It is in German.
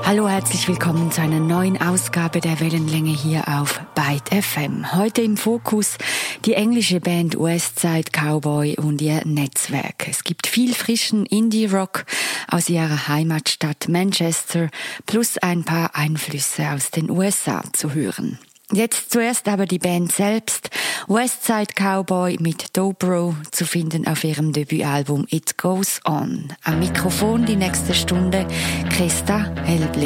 Hallo, herzlich willkommen zu einer neuen Ausgabe der Wellenlänge hier auf Byte FM. Heute im Fokus die englische Band Westside Cowboy und ihr Netzwerk. Es gibt viel frischen Indie-Rock aus ihrer Heimatstadt Manchester plus ein paar Einflüsse aus den USA zu hören. Jetzt zuerst aber die Band selbst. Westside Cowboy mit Dobro zu finden auf ihrem Debütalbum It Goes On. Am Mikrofon die nächste Stunde Christa Helble.